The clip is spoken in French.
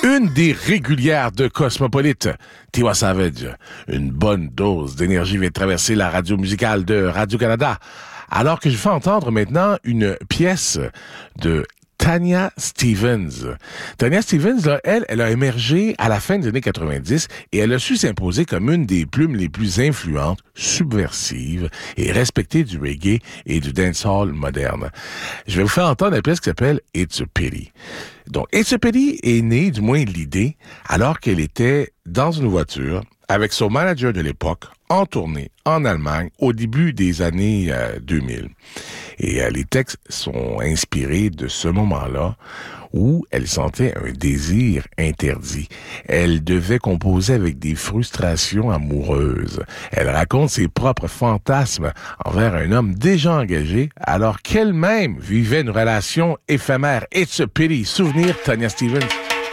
Une des régulières de Cosmopolite, Tiwa Savage. Une bonne dose d'énergie vient de traverser la radio musicale de Radio-Canada. Alors que je fais entendre maintenant une pièce de Tanya Stephens. Tanya Stephens, là, elle a émergé à la fin des années 90 et elle a su s'imposer comme une des plumes les plus influentes, subversives et respectées du reggae et du dancehall moderne. Je vais vous faire entendre la pièce qui s'appelle It's a Pity. Donc, It's a Pity est née, du moins l'idée, alors qu'elle était dans une voiture avec son manager de l'époque, en tournée en Allemagne au début des années 2000. Et les textes sont inspirés de ce moment-là où elle sentait un désir interdit. Elle devait composer avec des frustrations amoureuses. Elle raconte ses propres fantasmes envers un homme déjà engagé alors qu'elle-même vivait une relation éphémère. It's a Pity. Souvenir, Tanya Stephens.